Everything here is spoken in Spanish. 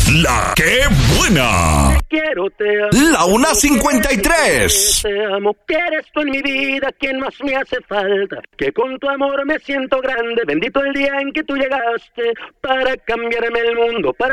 La que buena. Te quiero, te amo. La 1:53. Te amo, que eres tú en mi vida quien más me hace falta. Que con tu amor me siento grande. Bendito el día en que tú llegaste para cambiarme el mundo, para